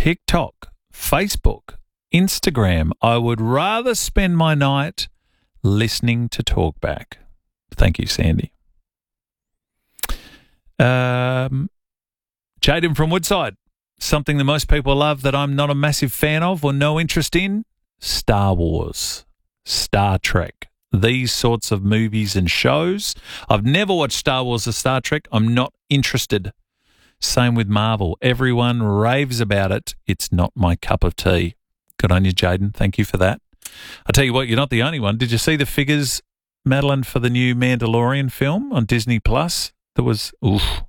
TikTok, Facebook, Instagram. I would rather spend my night listening to Talkback. Thank you, Sandy. Jaden from Woodside. Something that most people love that I'm not a massive fan of or no interest in? Star Wars, Star Trek, these sorts of movies and shows. I've never watched Star Wars or Star Trek. I'm not interested. Same with Marvel. Everyone raves about it. It's not my cup of tea. Good on you, Jaden. Thank you for that. I'll tell you what, you're not the only one. Did you see the figures, Madeline, for the new Mandalorian film on Disney Plus? There was, oof.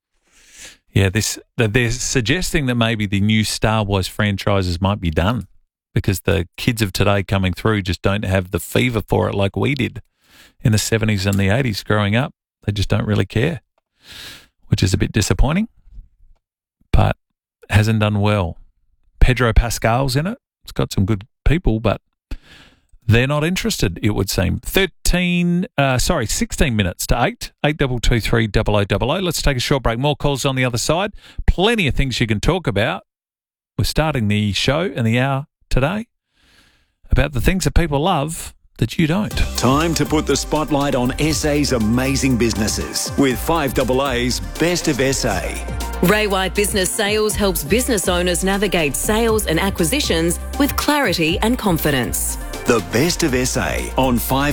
Yeah, they're suggesting that maybe the new Star Wars franchises might be done because the kids of today coming through just don't have the fever for it like we did in the 70s and the 80s growing up. They just don't really care, which is a bit disappointing, but hasn't done well. Pedro Pascal's in it. It's got some good people, but they're not interested, it would seem. 16 minutes to 8. 8223 0000. Let's take a short break. More calls on the other side. Plenty of things you can talk about. We're starting the show and the hour today about the things that people love that you don't. Time to put the spotlight on SA's amazing businesses with 5AA's Best of SA. Ray White Business Sales helps business owners navigate sales and acquisitions with clarity and confidence. The Best of SA on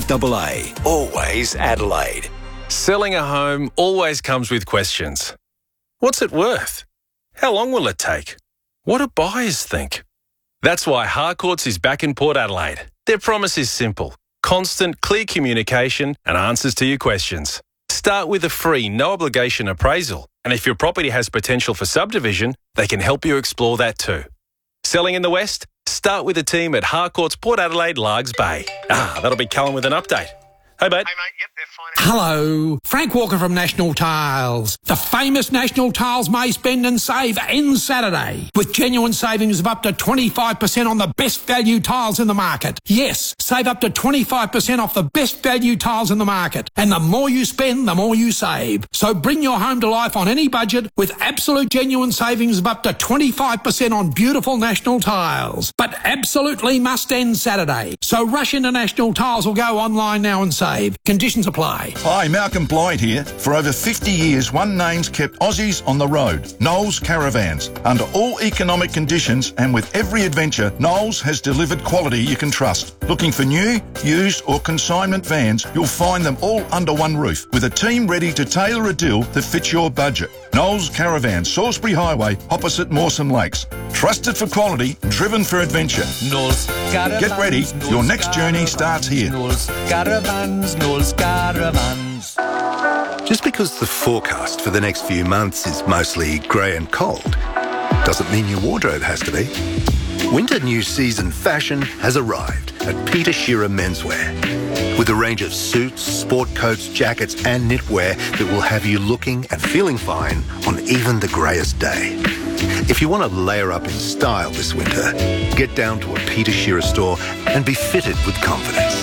5AA, always Adelaide. Selling a home always comes with questions. What's it worth? How long will it take? What do buyers think? That's why Harcourts is back in Port Adelaide. Their promise is simple: constant, clear communication and answers to your questions. Start with a free, no-obligation appraisal, and if your property has potential for subdivision, they can help you explore that too. Selling in the West? Start with a team at Harcourts Port Adelaide, Largs Bay. That'll be Callum with an update. Hey, mate. Yep, they're fine. Hello, Frank Walker from National Tiles. The famous National Tiles May Spend and Save ends Saturday with genuine savings of up to 25% on the best value tiles in the market. Yes, save up to 25% off the best value tiles in the market. And the more you spend, the more you save. So bring your home to life on any budget with absolute genuine savings of up to 25% on beautiful National Tiles. But absolutely must end Saturday. So rush into National Tiles or go online now and save. Conditions apply. Hi, Malcolm Blyde here. For over 50 years, one name's kept Aussies on the road. Knowles Caravans. Under all economic conditions and with every adventure, Knowles has delivered quality you can trust. Looking for new, used or consignment vans, you'll find them all under one roof with a team ready to tailor a deal that fits your budget. Knowles Caravans, Salisbury Highway, opposite Mawson Lakes. Trusted for quality, driven for adventure. Knowles Caravans. Get ready, your next journey starts here. Knowles Caravans, Knowles Caravans. Just because the forecast for the next few months is mostly grey and cold doesn't mean your wardrobe has to be. Winter new season fashion has arrived at Peter Shearer Menswear. With a range of suits, sport coats, jackets and knitwear that will have you looking and feeling fine on even the greyest day. If you want to layer up in style this winter, get down to a Peter Shearer store and be fitted with confidence.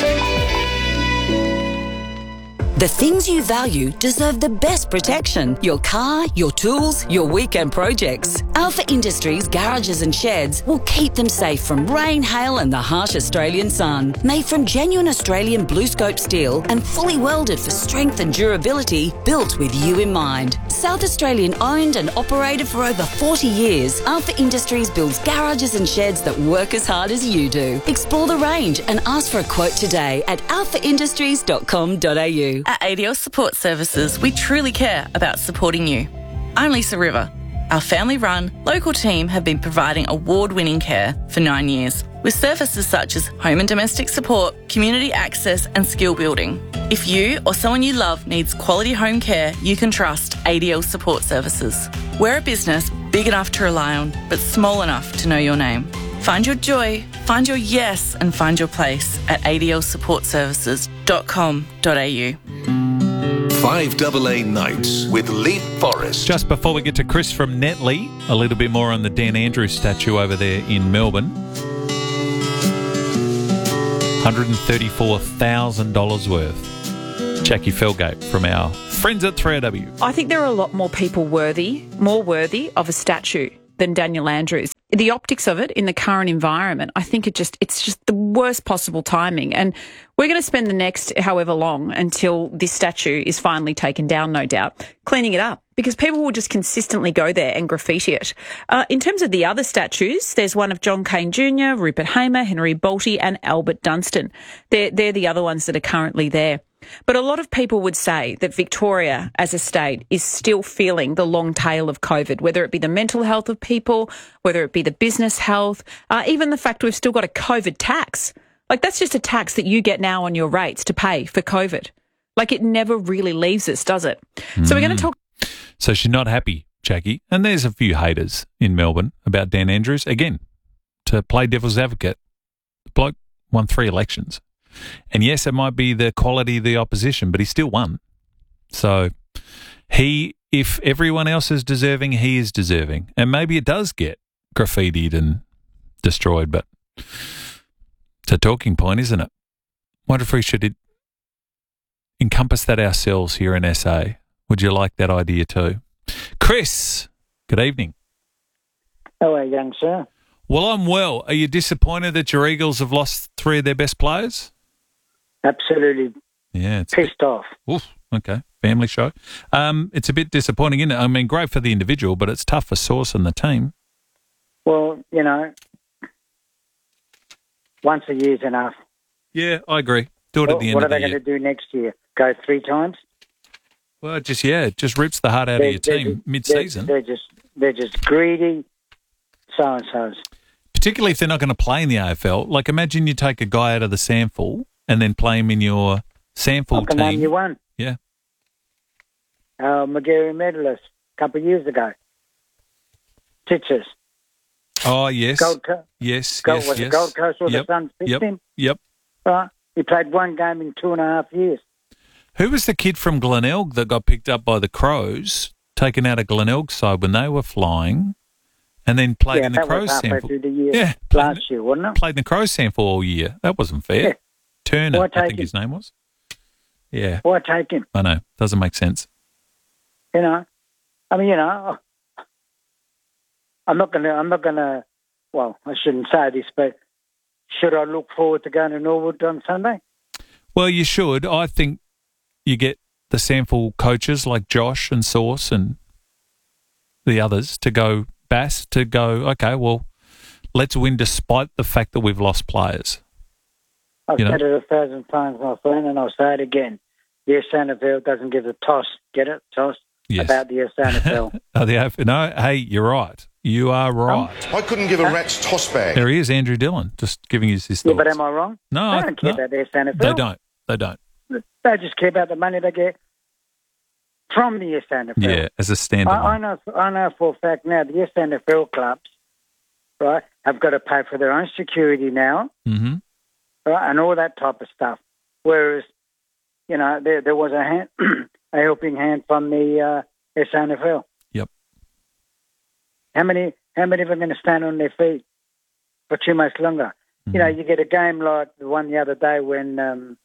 The things you value deserve the best protection. Your car, your tools, your weekend projects. Alpha Industries garages and sheds will keep them safe from rain, hail and the harsh Australian sun. Made from genuine Australian blue scope steel and fully welded for strength and durability, built with you in mind. South Australian owned and operated for over 40 years, Alpha Industries builds garages and sheds that work as hard as you do. Explore the range and ask for a quote today at alphaindustries.com.au. At ADL Support Services, we truly care about supporting you. I'm Lisa River. Our family-run, local team have been providing award-winning care for 9 years, with services such as home and domestic support, community access and skill building. If you or someone you love needs quality home care, you can trust ADL Support Services. We're a business big enough to rely on, but small enough to know your name. Find your joy, find your yes and find your place at adlsupportservices.com.au. 5AA Nights with Lee Forrest. Just before we get to Chris from Netley, a little bit more on the Dan Andrews statue over there in Melbourne. $134,000 worth. Jackie Felgate from our friends at 3AW. I think there are a lot more people more worthy of a statue than Daniel Andrews. the optics of it in the current environment, I think it's just the worst possible timing. And we're going to spend the next however long until this statue is finally taken down, no doubt, cleaning it up, because people will just consistently go there and graffiti it. In terms of the other statues, there's one of John Cain Jr., Rupert Hamer, Henry Bolte and Albert Dunstan. They're the other ones that are currently there. But a lot of people would say that Victoria as a state is still feeling the long tail of COVID, whether it be the mental health of people, whether it be the business health, even the fact we've still got a COVID tax. Like, that's just a tax that you get now on your rates to pay for COVID. Like, it never really leaves us, does it? So we're going to talk... So she's not happy, Jackie. And there's a few haters in Melbourne about Dan Andrews. Again, to play devil's advocate, the bloke won 3 elections. And yes, it might be the quality of the opposition, but he still won. So if everyone else is deserving, he is deserving. And maybe it does get graffitied and destroyed, but it's a talking point, isn't it? Wonder if we should encompass that ourselves here in SA. Would you like that idea too? Chris, good evening. Hello, young sir. Well, I'm well. Are you disappointed that your Eagles have lost 3 of their best players? Absolutely. Yeah, it's pissed off. Oof, okay, family show. It's a bit disappointing, isn't it? I mean, great for the individual, but it's tough for Sauce and the team. Well, once a year's enough. Yeah, I agree. Do it at the end of the year. What are they going to do next year? Go 3 times? Well, it just rips the heart out of your team mid-season. They're just greedy so-and-sos. Particularly if they're not going to play in the AFL. Like, imagine you take a guy out of the SANFL and then play him in your SANFL team. I can name you one. Yeah. Magarey medalist a couple of years ago. Titches. Oh, yes. Gold Coast. Yes. Was it Gold Coast or the Suns picked him? Yep. Right. He played 1 game in 2.5 years. Who was the kid from Glenelg that got picked up by the Crows, taken out of Glenelg's side when they were flying, and then played in the Crows SANFL? Through the year. Yeah. Last year, wasn't it? Played in the Crows SANFL all year. That wasn't fair. Yeah. Turner, I think his name was. Yeah. Why take him? I know. Doesn't make sense. I'm not gonna. Well, I shouldn't say this, but should I look forward to going to Norwood on Sunday? Well, you should. I think you get the SANFL coaches like Josh and Sauce and the others to go, Bass, to go, okay, well, let's win despite the fact that we've lost players. I've said it 1,000 times, my friend, and I'll say it again. The SANFL doesn't give a toss, get it? Toss? Yes. About the SANFL. No, hey, you're right. You are right. I couldn't give a rat's toss bag. There he is, Andrew Dillon, just giving us his thoughts. Yeah, but am I wrong? No. They don't care about the SANFL. They don't. They just care about the money they get from the SANFL. Yeah, as a standalone. I know for a fact now the SANFL clubs, right, have got to pay for their own security now, mm-hmm. right, and all that type of stuff. Whereas, there was a helping hand from the SANFL. Yep. How many are going to stand on their feet for too much longer? Mm-hmm. You get a game like the one the other day when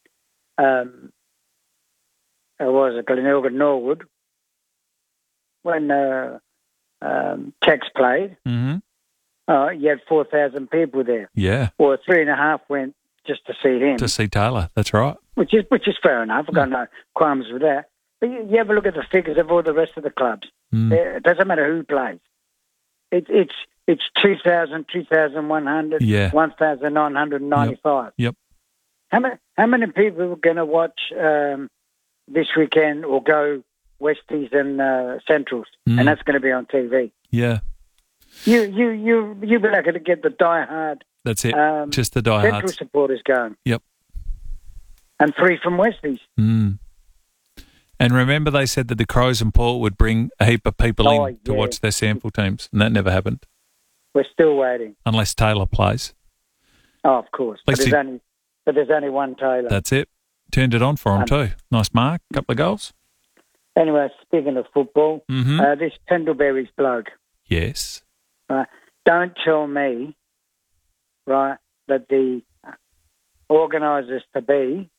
it was a Glenelg Norwood when Tex played. Mm-hmm. You had 4,000 people there. Yeah. Or 3.5 went just to see him. To see Taylor, that's right. Which is fair enough. I've got no qualms with that. But you have a look at the figures of all the rest of the clubs. It doesn't matter who plays. It's 2,000, 2,100, 1,995. Yep. How many people are going to watch this weekend or go Westies and Centrals, and that's going to be on TV? Yeah. You'll be lucky to get the die-hard. That's it. Just the die-hards. Central supporters going. Yep. And 3 from Westies. And remember, they said that the Crows and Port would bring a heap of people in to watch their SANFL teams, and that never happened. We're still waiting. Unless Taylor plays. Oh, of course. But there's only one Taylor. That's it. Turned it on for him too. Nice mark, couple of goals. Anyway, speaking of football, this Pendlebury's bloke. Yes. Don't tell me, right, that the organisers to be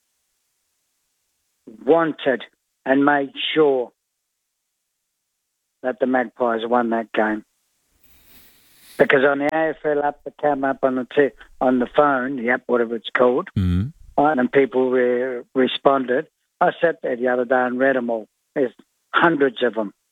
wanted and made sure that the Magpies won that game. Because on the AFL app that came up on the phone, the app, whatever it's called, Mm. right, and people responded. I sat there the other day and read them all. There's hundreds of them.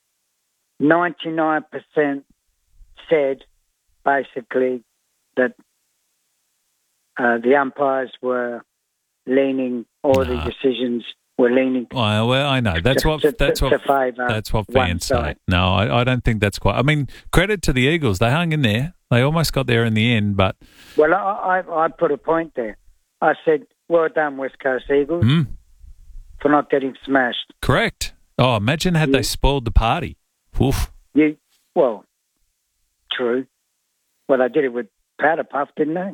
99% said basically that the umpires were leaning, or the decisions were leaning. Well, I know that's what fans say. No, I don't think that's quite. I mean, credit to the Eagles; they hung in there. They almost got there in the end, but well, I put a point there. I said, "Well done, West Coast Eagles, for not getting smashed." Correct. Oh, imagine had they spoiled the party. Oof. Well, true. Well, they did it with Powder Puff, didn't they?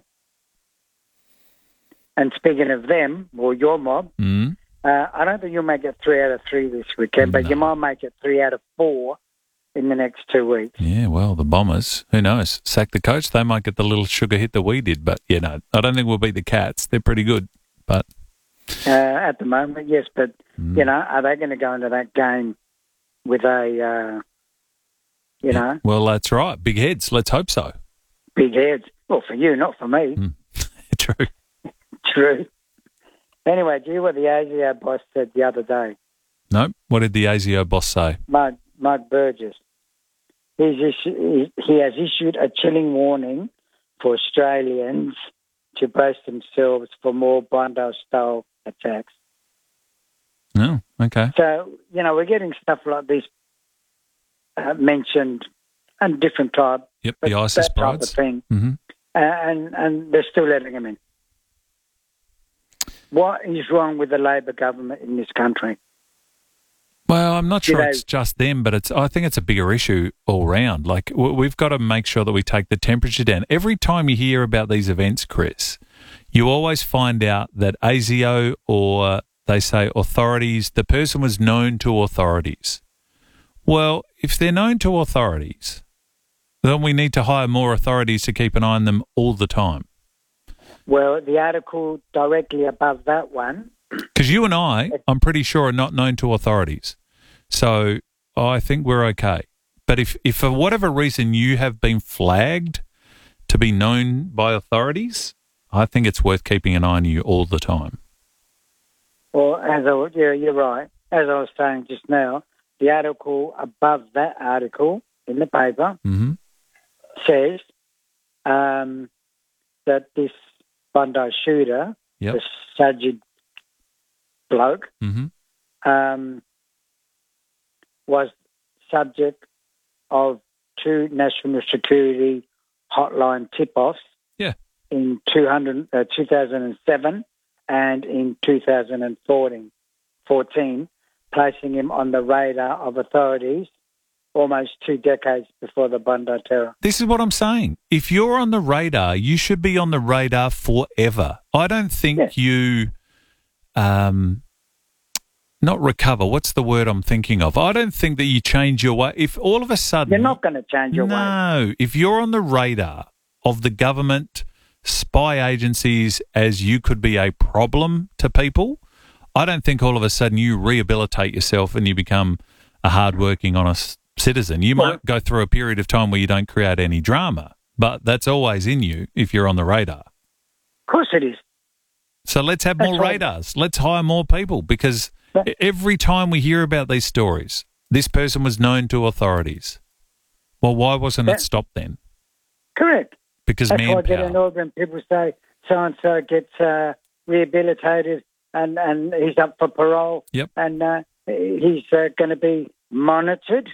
And speaking of them, or your mob, I don't think you'll make it 3 out of 3 this weekend, but you might make it 3 out of 4 in the next 2 weeks. Yeah, well, the Bombers, who knows? Sack the coach, they might get the little sugar hit that we did, but, you know, I don't think we'll beat the Cats. They're pretty good, but... at the moment, yes, but, you know, are they going to go into that game with a, you know... Well, that's right. Big heads. Let's hope so. Big heads. Well, for you, not for me. True. True. Anyway, do you hear what the ASIO boss said the other day? No. What did the ASIO boss say? Mike Burgess. He has issued a chilling warning for Australians to brace themselves for more Bondi-style attacks. Oh, okay. So, you know, we're getting stuff like this mentioned and different type. Yep, the ISIS that type of thing. Mm-hmm. And they're still letting them in. What is wrong with the Labor government in this country? Well, I'm not sure it's just them, but I think it's a bigger issue all round. Like, we've got to make sure that we take the temperature down. Every time you hear about these events, Chris, you always find out that ASIO, or they say authorities, the person was known to authorities. Well, if they're known to authorities, then we need to hire more authorities to keep an eye on them all the time. Well, the article directly above that one... Because you and I'm pretty sure, are not known to authorities. So I think we're okay. But if for whatever reason you have been flagged to be known by authorities, I think it's worth keeping an eye on you all the time. Well, you're right. As I was saying just now, the article above that article in the paper says that this Bondi shooter, the Sajid bloke, was subject of 2 national security hotline tip-offs in 2007 and in 2014, placing him on the radar of authorities almost 2 decades before the Bondi terror. This is what I'm saying. If you're on the radar, you should be on the radar forever. I don't think you... not recover. What's the word I'm thinking of? I don't think that you change your way. If all of a sudden... You're not going to change your way. No. If you're on the radar of the government, spy agencies, as you could be a problem to people, I don't think all of a sudden you rehabilitate yourself and you become a hard-working, honest citizen. You might go through a period of time where you don't create any drama, but that's always in you if you're on the radar. Of course it is. So let's have more radars. Let's hire more people, because every time we hear about these stories, this person was known to authorities. Well, why wasn't it stopped then? Correct. Because that's manpower. That's why I get annoyed when people say so-and-so gets rehabilitated and he's up for parole and he's going to be monitored.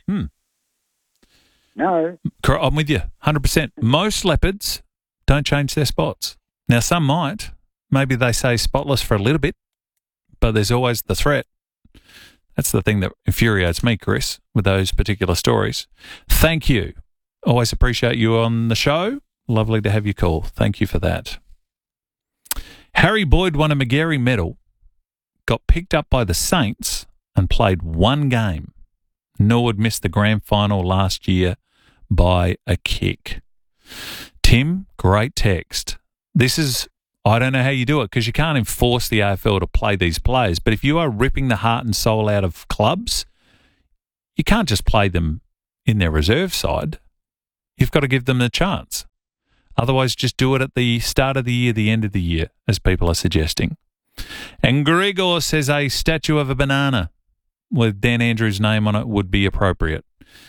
No. I'm with you, 100%. Most leopards don't change their spots. Now, some might. Maybe they say spotless for a little bit, but there's always the threat. That's the thing that infuriates me, Chris, with those particular stories. Thank you. Always appreciate you on the show. Lovely to have you call. Thank you for that. Harry Boyd won a Magarey medal, got picked up by the Saints and played 1 game. Norwood missed the grand final last year by a kick. Tim, great text. This is... I don't know how you do it, because you can't enforce the AFL to play these players. But if you are ripping the heart and soul out of clubs, you can't just play them in their reserve side. you've got to give them a chance. Otherwise, just do it at the start of the year, the end of the year, as people are suggesting. And Gregor says a statue of a banana with Dan Andrews' name on it would be appropriate.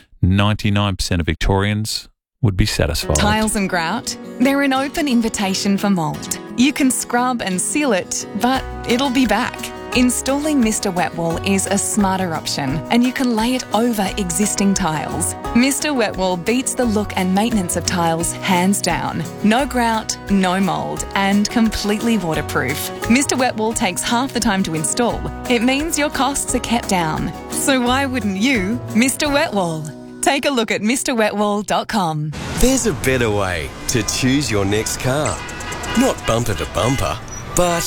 99% of Victorians would be satisfied. Tiles and grout, they're an open invitation for mould. You can scrub and seal it, but it'll be back. Installing Mr. Wet Wall is a smarter option, and you can lay it over existing tiles. Mr. Wet Wall beats the look and maintenance of tiles hands down. No grout, no mould, and completely waterproof. Mr. Wet Wall takes half the time to install. It means your costs are kept down. So why wouldn't you, Mr. Wet Wall? Take a look at MrWetWall.com. There's a better way to choose your next car. Not bumper to bumper, but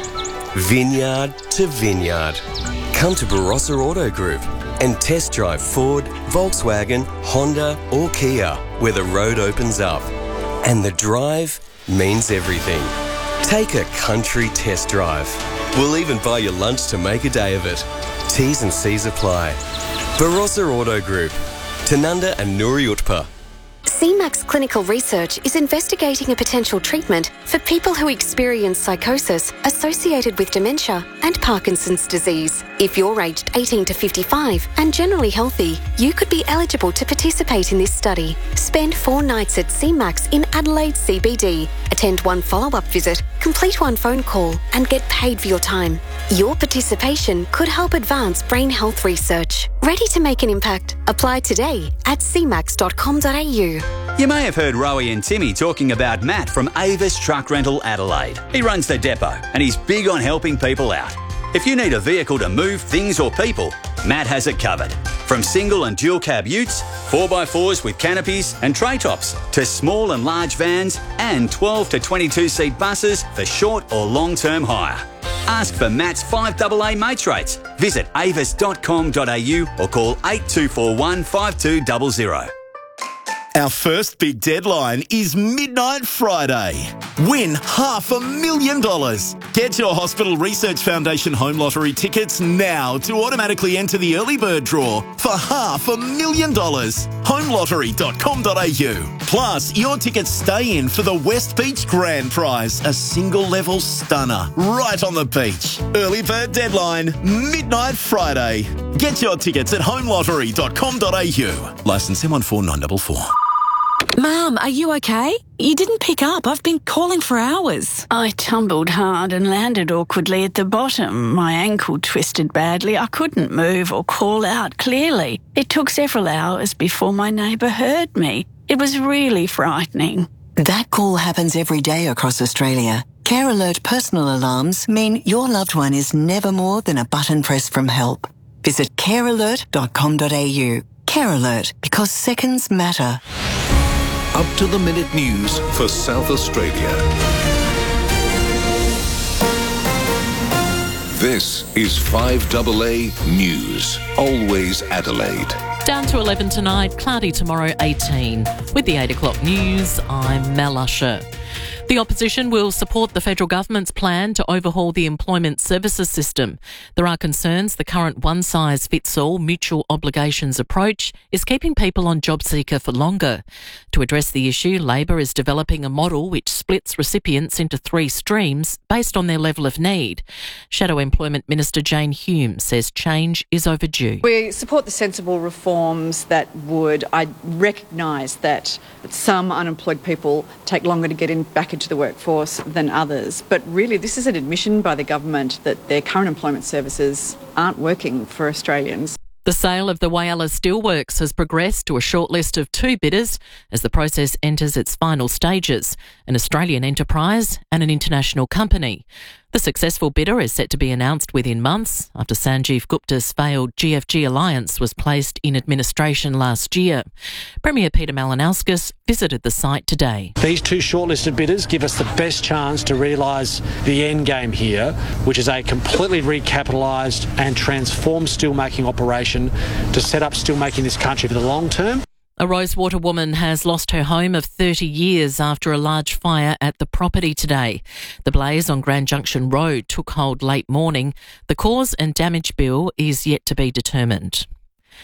vineyard to vineyard. Come to Barossa Auto Group and test drive Ford, Volkswagen, Honda or Kia, where the road opens up. And the drive means everything. Take a country test drive. We'll even buy you lunch to make a day of it. T's and C's apply. Barossa Auto Group. Tanunda and Nuri Utpa. CMAX Clinical Research is investigating a potential treatment for people who experience psychosis associated with dementia and Parkinson's disease. If you're aged 18 to 55 and generally healthy, you could be eligible to participate in this study. Spend 4 nights at CMAX in Adelaide CBD, attend 1 follow-up visit, complete 1 phone call and get paid for your time. Your participation could help advance brain health research. Ready to make an impact? Apply today at cmax.com.au. You may have heard Rowie and Timmy talking about Matt from Avis Truck Rental Adelaide. He runs the depot and he's big on helping people out. If you need a vehicle to move things or people, Matt has it covered. From single and dual cab utes, 4x4s with canopies and tray tops, to small and large vans and 12 to 22 seat buses for short or long-term hire. Ask for Matt's 5AA mates rates. Visit avis.com.au or call 8241 5200. Our first big deadline is Midnight Friday. Win $500,000. Get your Hospital Research Foundation Home Lottery tickets now to automatically enter the early bird draw for $500,000. Homelottery.com.au. Plus, your tickets stay in for the West Beach Grand Prize, a single-level stunner right on the beach. Early bird deadline, Midnight Friday. Get your tickets at homelottery.com.au. Licence M14944. Mum, are you okay? You didn't pick up. I've been calling for hours. I tumbled hard and landed awkwardly at the bottom. My ankle twisted badly. I couldn't move or call out clearly. It took several hours before my neighbour heard me. It was really frightening. That call happens every day across Australia. Care Alert personal alarms mean your loved one is never more than a button press from help. Visit carealert.com.au. Care Alert, because seconds matter. Up-to-the-minute news for South Australia. This is 5AA News. Always Adelaide. Down to 11 tonight, cloudy tomorrow 18. With the 8 o'clock news, I'm Mel Usher. The opposition will support the federal government's plan to overhaul the employment services system. There are concerns the current one-size-fits-all mutual obligations approach is keeping people on JobSeeker for longer. To address the issue, Labor is developing a model which splits recipients into 3 streams based on their level of need. Shadow Employment Minister Jane Hume says change is overdue. We support the sensible reforms that would recognise that some unemployed people take longer to get back into the workforce than others. But really, this is an admission by the government that their current employment services aren't working for Australians. The sale of the Whyalla Steelworks has progressed to a shortlist of 2 bidders as the process enters its final stages, an Australian enterprise and an international company. The successful bidder is set to be announced within months after Sanjeev Gupta's failed GFG alliance was placed in administration last year. Premier Peter Malinauskas visited the site today. These 2 shortlisted bidders give us the best chance to realise the end game here, which is a completely recapitalised and transformed steelmaking operation to set up steelmaking in this country for the long term. A Rosewater woman has lost her home of 30 years after a large fire at the property today. The blaze on Grand Junction Road took hold late morning. The cause and damage bill is yet to be determined.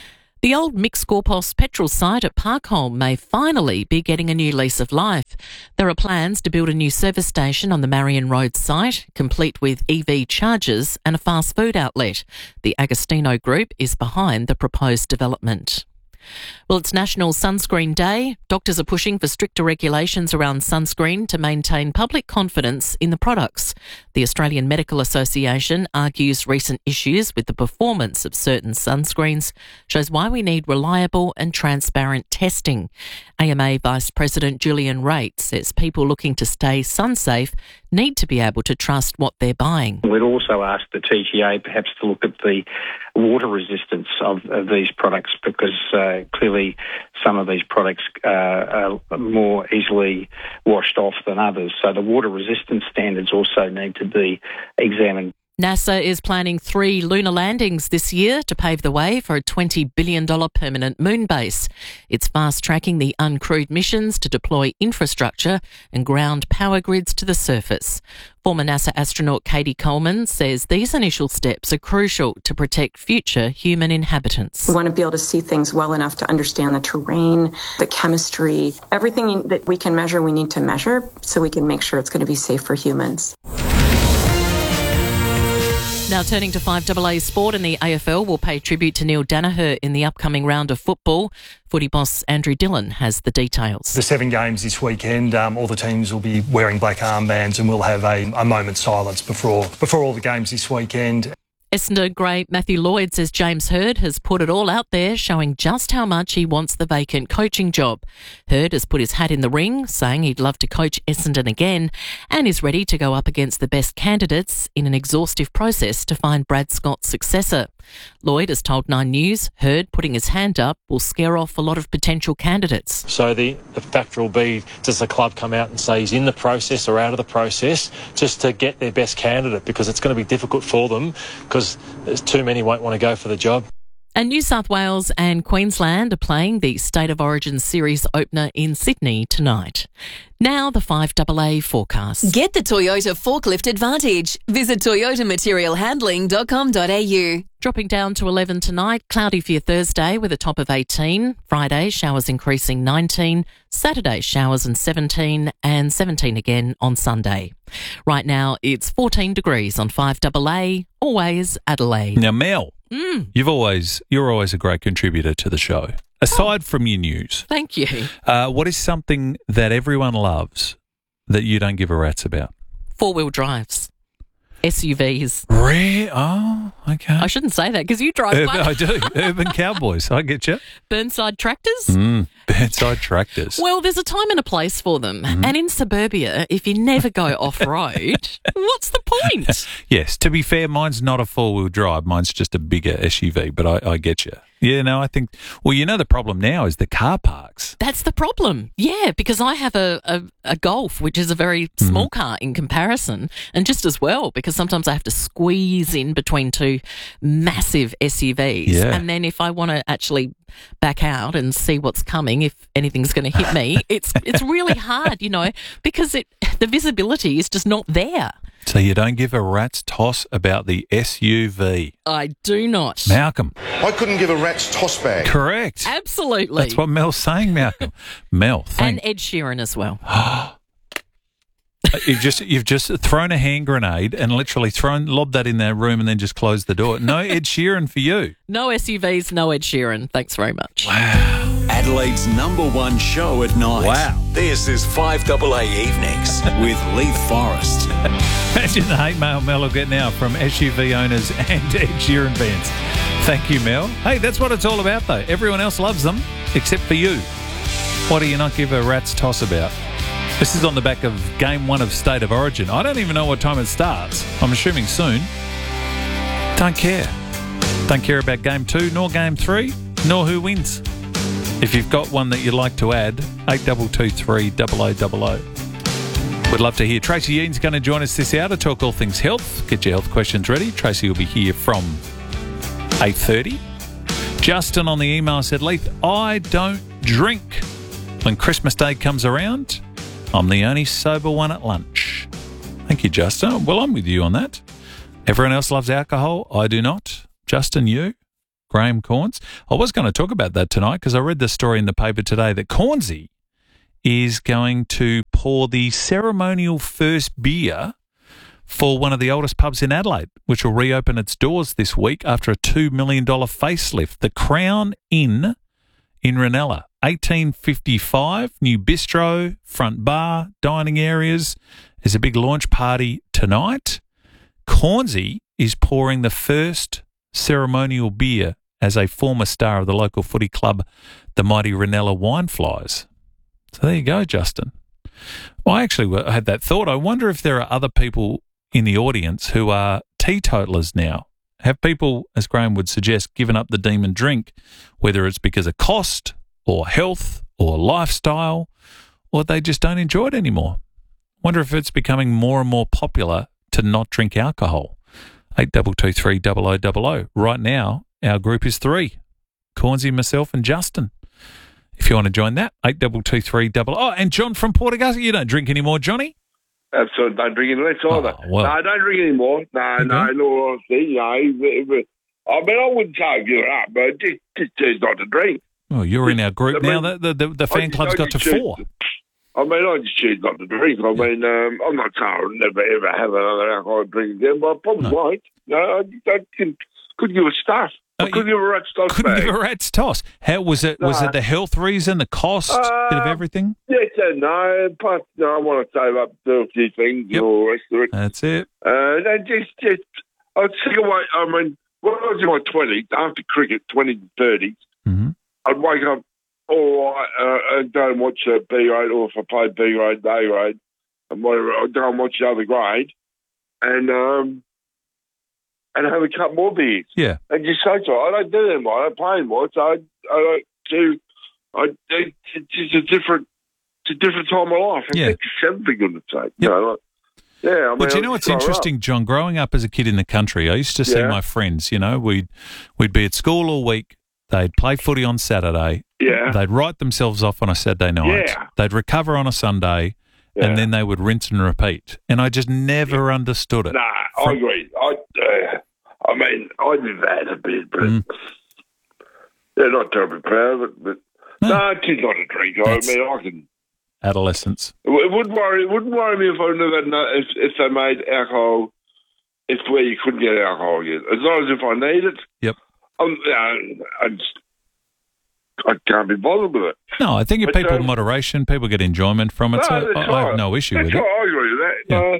The old Mick Skorpos petrol site at Parkholme may finally be getting a new lease of life. There are plans to build a new service station on the Marion Road site, complete with EV chargers and a fast food outlet. The Agostino Group is behind the proposed development. Well, it's National Sunscreen Day. Doctors are pushing for stricter regulations around sunscreen to maintain public confidence in the products. The Australian Medical Association argues recent issues with the performance of certain sunscreens shows why we need reliable and transparent testing. AMA Vice President Julian Raitt says people looking to stay sun-safe need to be able to trust what they're buying. We'd also ask the TGA perhaps to look at the water resistance of these products, because clearly some of these products are more easily washed off than others. So the water resistance standards also need to be examined. NASA is planning 3 lunar landings this year to pave the way for a $20 billion permanent moon base. It's fast-tracking the uncrewed missions to deploy infrastructure and ground power grids to the surface. Former NASA astronaut Katie Coleman says these initial steps are crucial to protect future human inhabitants. We want to be able to see things well enough to understand the terrain, the chemistry, everything that we can measure, we need to measure so we can make sure it's going to be safe for humans. Now turning to 5AA sport, and the AFL will pay tribute to Neil Danaher in the upcoming round of football. Footy boss Andrew Dillon has the details. The 7 games this weekend, all the teams will be wearing black armbands, and we'll have a moment's silence before all the games this weekend. Essendon great Matthew Lloyd says James Hird has put it all out there, showing just how much he wants the vacant coaching job. Hird has put his hat in the ring, saying he'd love to coach Essendon again, and is ready to go up against the best candidates in an exhaustive process to find Brad Scott's successor. Lloyd has told 9 News Hird putting his hand up will scare off a lot of potential candidates. So the factor will be, does the club come out and say he's in the process or out of the process, just to get their best candidate, because it's going to be difficult for them, because there's too many won't want to go for the job. And New South Wales and Queensland are playing the State of Origin Series opener in Sydney tonight. Now the 5AA forecast. Get the Toyota Forklift Advantage. Visit toyotamaterialhandling.com.au. Dropping down to 11 tonight, cloudy for your Thursday with a top of 18. Friday, showers increasing 19. Saturday, showers and 17, and 17 again on Sunday. Right now, it's 14 degrees on 5AA, always Adelaide. Now, Mel, you're always a great contributor to the show. Aside from your news. Thank you. What is something that everyone loves that you don't give a rat's about? 4-wheel drives. SUVs. Oh, okay. I shouldn't say that because you drive one. I do. Urban cowboys. I get you. Burnside tractors? Burnside tractors. Well, there's a time and a place for them. And in suburbia, if you never go off-road, what's the point? Yes. To be fair, mine's not a 4-wheel drive. Mine's just a bigger SUV, but I get you. Yeah, no, I think, well, the problem now is the car parks. That's the problem. Yeah, because I have a Golf, which is a very small car in comparison, and just as well, because sometimes I have to squeeze in between 2 massive SUVs. Yeah. And then if I want to actually back out and see what's coming, if anything's going to hit me, it's really hard, because the visibility is just not there. So you don't give a rat's toss about the SUV? I do not. Malcolm. I couldn't give a rat's toss bag. Correct. Absolutely. That's what Mel's saying, Malcolm. Mel, and Ed Sheeran as well. You've just thrown a hand grenade and literally lobbed that in their room and then just closed the door. No Ed Sheeran for you. No SUVs, no Ed Sheeran. Thanks very much. Wow. Adelaide's #1 show at night. Wow. This is 5AA Evenings with Leith Forrest. Imagine the hate mail Mel will get now from SUV owners and Ed Sheeran fans. Thank you, Mel. Hey, that's what it's all about, though. Everyone else loves them, except for you. What do you not give a rat's toss about? This is on the back of Game 1 of State of Origin. I don't even know what time it starts. I'm assuming soon. Don't care. Don't care about Game 2, nor Game 3, nor who wins. If you've got one that you'd like to add, 8223 0000. We'd love to hear. Tracy Yean's going to join us this hour to talk all things health. Get your health questions ready. Tracy will be here from 8:30. Justin on the email said, Leith, I don't drink. When Christmas Day comes around, I'm the only sober one at lunch. Thank you, Justin. Well, I'm with you on that. Everyone else loves alcohol. I do not. Justin, you? Graham Corns. I was going to talk about that tonight because I read the story in the paper today that Cornsey is going to pour the ceremonial first beer for one of the oldest pubs in Adelaide, which will reopen its doors this week after a $2 million facelift. The Crown Inn in Ranella, 1855, new bistro, front bar, dining areas. There's a big launch party tonight. Cornsey is pouring the first ceremonial beer as a former star of the local footy club, the mighty Ranella Wineflies. So there you go, Justin. Well, I actually had that thought. I wonder if there are other people in the audience who are teetotalers now. Have people, as Graham would suggest, given up the demon drink, whether it's because of cost or health or lifestyle, or they just don't enjoy it anymore? Wonder if it's becoming more and more popular to not drink alcohol. 8223 0000. Right now, our group is 3. Cornsey, myself and Justin. If you want to join that, 8223 0000. Oh, and John from Port Augusta. You don't drink anymore, Johnny? Absolutely, don't drink any less either. Well. No, I don't drink anymore. No, in all honesty, I mean, I wouldn't say give it up, but just choose not to drink. Well, you're in our group now. The fan club's got to 4. I mean, I just choose not to drink. I mean, I'm not saying I'll never, ever have another alcoholic drink again, but I probably might. No, I couldn't give a stuff. I couldn't give a rat's toss. Couldn't give a rat's toss. How was it? Was it the health reason, the cost, bit of everything? Yes and no. Plus, I want to save up to do a few things and all the rest of it. That's it. And just, I was sick of wait. I mean, when I was in my 20s, after cricket, 20s and 30s, I'd wake up and go and watch B grade, or if I played B grade, A grade, and whatever, I'd go and watch the other grade, and have a couple more beers. Yeah. And just social. I don't do that anymore. I don't play anymore. So I don't do. It's just a different time of life. I think it's everything good to say. You know, yeah. I mean, Well, do you know what's interesting, John? Growing up as a kid in the country, I used to see my friends. You know, we'd be at school all week. They'd play footy on Saturday. Yeah. They'd write themselves off on a Saturday night. Yeah. They'd recover on a Sunday. Yeah. And then they would rinse and repeat. And I just never understood it. Nah, I agree. I mean, I did that a bit, but they're not terribly proud of it. But no, it's just not a drink. I mean, I can. Adolescence. It wouldn't worry me if I never if they made alcohol, if where you couldn't get alcohol again. As long as if I need it. Yep. I can't be bothered with it. No, I think if people moderation, people get enjoyment from it. So I have no issue with it. I agree with that. Yeah.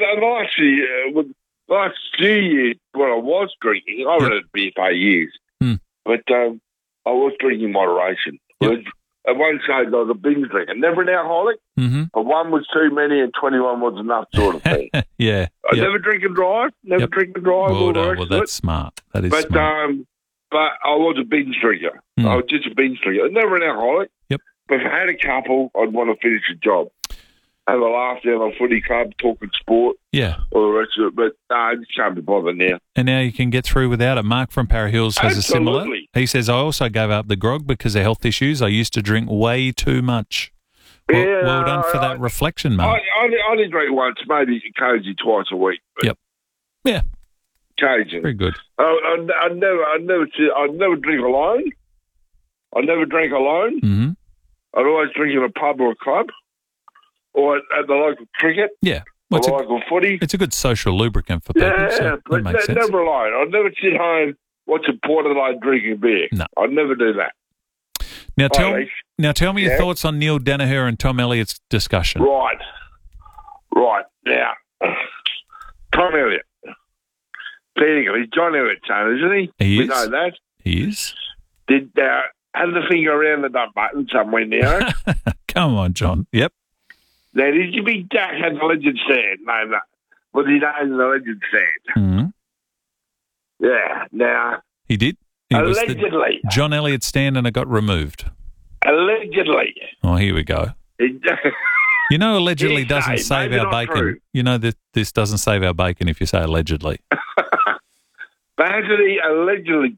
And last few years, when I was drinking, I haven't had beer for years, but I was drinking in moderation. Yep. At one stage, I was a binge drinker, never an alcoholic, but one was too many and 21 was enough sort of thing. Yeah. I never drink and drive, drink and drive. Well, that's smart. That is smart. But I was a binge drinker. I was just a binge drinker. Never an alcoholic. Yep. But if I had a couple, I'd want to finish the job. Have a laugh down the footy club, talking sport. Yeah. All the rest of it. But I just can't be bothered now. And now you can get through without it. Mark from Para Hills has a similar. He says, I also gave up the grog because of health issues. I used to drink way too much. Well done for that reflection, Mark. I only drink once, maybe occasionally twice a week. Yep. Yeah. Occasionally. Very good. I'd never drink alone. I never drank alone. Mm-hmm. I'd always drink in a pub or a club, or at the local cricket. Yeah. Or the local footy. It's a good social lubricant for people. Yeah, so but that makes sense. never alone. I'd never sit home watching Port Adelaide drinking beer. No. I'd never do that. Now tell me your thoughts on Neil Danaher and Tom Elliott's discussion. Right. Now, Tom Elliott. Technically, he's John Elliott's son, isn't he? He we is. know that. He is. Did have the finger around the dump button somewhere now? Come on, John. Yep. Now, did you be Jack had the legend stand? No. Was he known as the legend stand? Mm-hmm. Yeah. Now. He did. Allegedly. John Elliott stand and it got removed. Allegedly. Oh, here we go. You know, allegedly doesn't save our bacon. True. You know that this doesn't save our bacon if you say allegedly. But hasn't he allegedly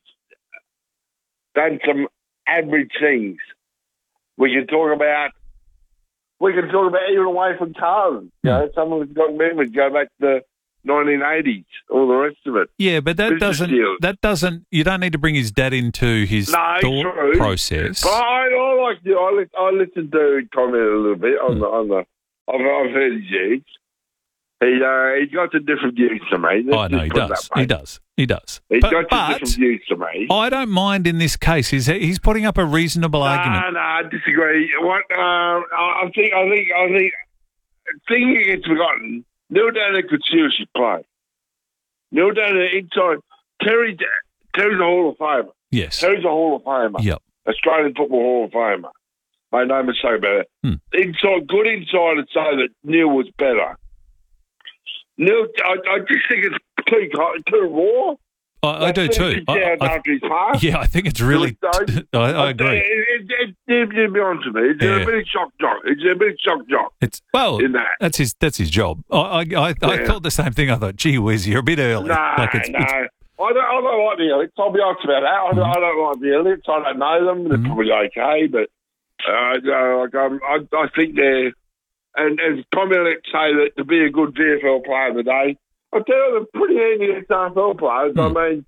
done some average things? We can talk about even away from Carlton. You know, some of us got memories. Go back to 1980s, all the rest of it. Yeah, but that doesn't. You don't need to bring his dad into his thought process. But I listened to comment a little bit on the. I've heard his views. He's got some different views to me. I know he does. He does. He's got some different views to me. I don't mind in this case. He's putting up a reasonable argument. No, I disagree. I think thinking gets forgotten. Neil Daniher could seriously play. Neil Daniher inside. Terry's a Hall of Famer. Yes. Terry's a Hall of Famer. Yep. Australian Football Hall of Famer. Made no mistake about it. Good inside to say that Neil was better. Neil, I just think it's too raw. I do too. I think it's really. I agree. To be honest with me, it's a bit of shock jock. It's a bit of shock jock. In that. That's his job. I thought the same thing. I thought, gee whiz, you're a bit early. No. I don't like the elites. I'll be honest about that. I don't like the elites. I don't know them. They're probably okay, but I think they're. And as Tommy Elliott say that to be a good VFL player today, I tell you, they're pretty handy AFL players. I mean,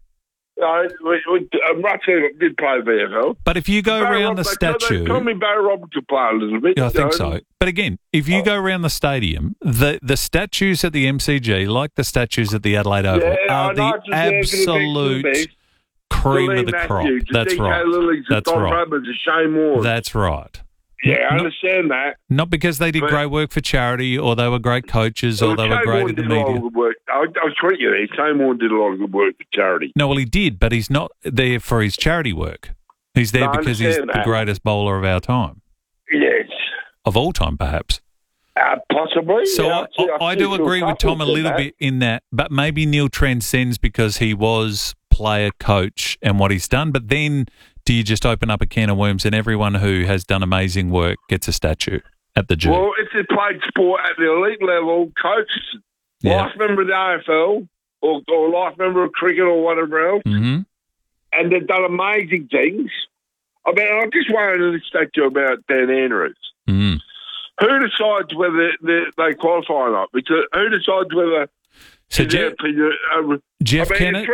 Rutherford did play VFL. But if you go around the statue... Tommy Barry Roberts could play a little bit. Yeah, I think so. But again, if you go around the stadium, the statues at the MCG, like the statues at the Adelaide Oval, are the absolute cream of the crop. That's right. That's right. Shane Warne. That's right. Yeah, I understand that. Not because they did great work for charity or they were great coaches or they were great in the media. I was correct you there. Shane Warne did a lot of good work for charity. No, well, he did, but he's not there for his charity work. He's there because he's the greatest bowler of our time. Yes. Of all time, perhaps. Possibly. So I do agree with Tom a little bit in that, but maybe Neil transcends because he was player, coach and what he's done, but then... Do you just open up a can of worms and everyone who has done amazing work gets a statue at the G? Well, if they played sport at the elite level, coaches, life member of the AFL or life member of cricket or whatever else, and they've done amazing things. I mean, I'm just wondering this statue about Dan Andrews. Who decides whether they qualify or not? Because who decides whether... So Jeff Kennett...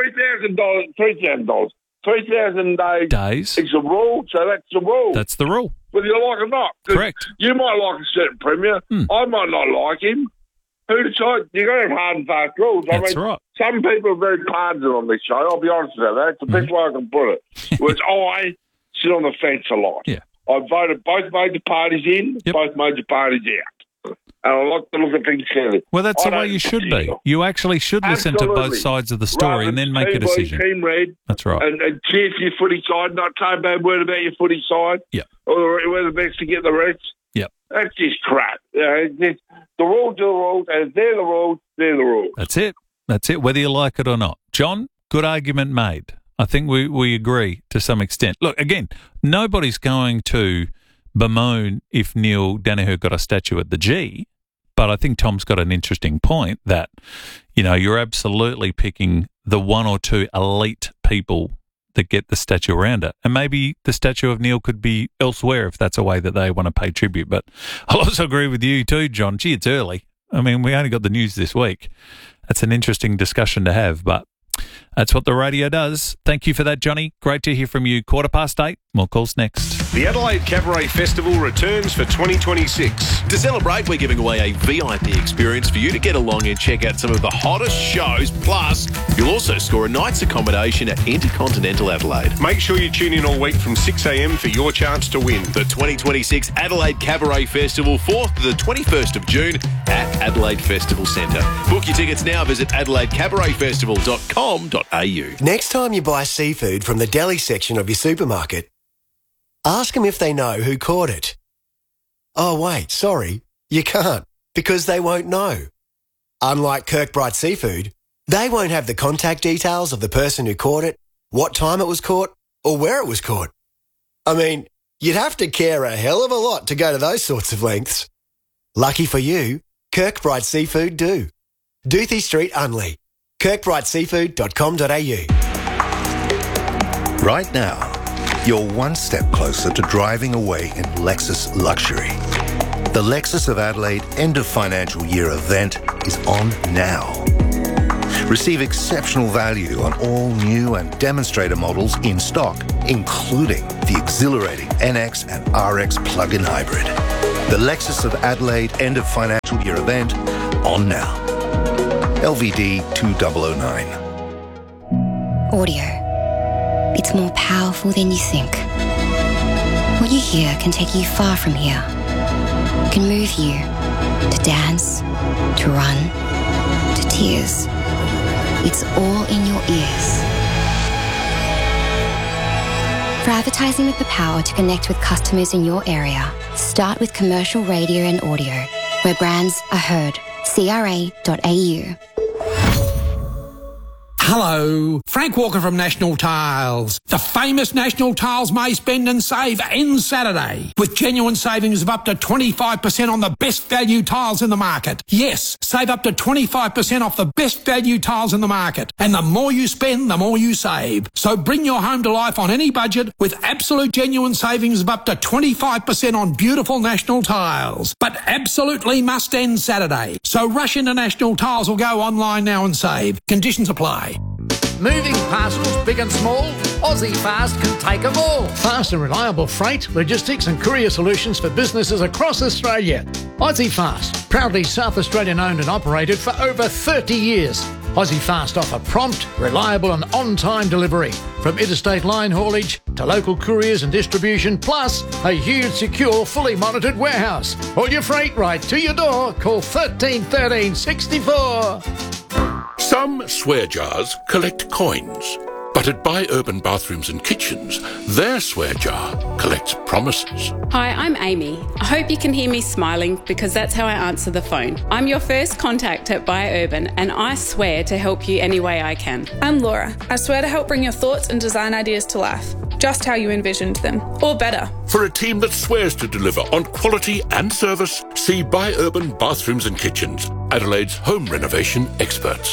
$3,000. 3,000 days is the rule, so that's the rule. That's the rule. Whether you like it or not. Correct. You might like a certain premier. I might not like him. Who decides? You've got to have hard and fast rules. That's right. Some people are very partisan on this show. I'll be honest about that. It's the best way I can put it. Whereas I sit on the fence a lot. Yeah. I voted both major parties in, both major parties out. And I like to look at things fairly. Well, that's the way you should be. You actually should listen to both sides of the story and then make a decision. Team red. That's right. And cheer for your footy side, not say a bad word about your footy side. Yeah. Or we're the best to get the rest. Yep. That's just crap. The rules are the rules, and if they're the rules, they're the rules. That's it. That's it, whether you like it or not. John, good argument made. I think we agree to some extent. Look, again, nobody's going to bemoan if Neil Daniher got a statue at the G, but I think Tom's got an interesting point that, you know, you're absolutely picking the one or two elite people that get the statue around it. And maybe the statue of Neil could be elsewhere if that's a way that they want to pay tribute. But I'll also agree with you too, John. Gee, it's early. I mean, we only got the news this week. That's an interesting discussion to have, but that's what the radio does. Thank you for that, Johnny. Great to hear from you. 8:15. More calls next. The Adelaide Cabaret Festival returns for 2026. To celebrate, we're giving away a VIP experience for you to get along and check out some of the hottest shows. Plus, you'll also score a night's accommodation at Intercontinental Adelaide. Make sure you tune in all week from 6 a.m. for your chance to win. The 2026 Adelaide Cabaret Festival, 4th to the 21st of June at Adelaide Festival Centre. Book your tickets now. Visit adelaidecabaretfestival.com.au. Next time you buy seafood from the deli section of your supermarket, ask them if they know who caught it. Oh, wait, sorry, you can't, because they won't know. Unlike Kirkbride Seafood, they won't have the contact details of the person who caught it, what time it was caught, or where it was caught. I mean, you'd have to care a hell of a lot to go to those sorts of lengths. Lucky for you, Kirkbride Seafood do. Doothie Street, Unley. kirkbrideseafood.com.au. Right now, you're one step closer to driving away in Lexus luxury. The Lexus of Adelaide end of financial year event is on now. Receive exceptional value on all new and demonstrator models in stock, including the exhilarating NX and RX plug-in hybrid. The Lexus of Adelaide end of financial year event on now. LVD 2009. Audio. It's more powerful than you think. What you hear can take you far from here. It can move you to dance, to run, to tears. It's all in your ears. For advertising with the power to connect with customers in your area, start with commercial radio and audio, where brands are heard. CRA.au. Hello, Frank Walker from National Tiles. The famous National Tiles May Spend and Save ends Saturday with genuine savings of up to 25% on the best value tiles in the market. Yes, save up to 25% off the best value tiles in the market. And the more you spend, the more you save. So bring your home to life on any budget with absolute genuine savings of up to 25% on beautiful National Tiles. But absolutely must end Saturday. So rush into National Tiles or go online now and save. Conditions apply. Moving parcels, big and small, Aussie Fast can take them all. Fast and reliable freight, logistics and courier solutions for businesses across Australia. Aussie Fast, proudly South Australian owned and operated for over 30 years. Aussie Fast offer prompt, reliable and on-time delivery, from interstate line haulage to local couriers and distribution, plus a huge, secure, fully monitored warehouse. All your freight right to your door. Call 13 13 64. Some swear jars collect coins, but at Buy Urban Bathrooms and Kitchens, their swear jar collects promises. Hi, I'm Amy. I hope you can hear me smiling because that's how I answer the phone. I'm your first contact at Buy Urban and I swear to help you any way I can. I'm Laura. I swear to help bring your thoughts and design ideas to life, just how you envisioned them, or better. For a team that swears to deliver on quality and service, see Buy Urban Bathrooms and Kitchens, Adelaide's home renovation experts.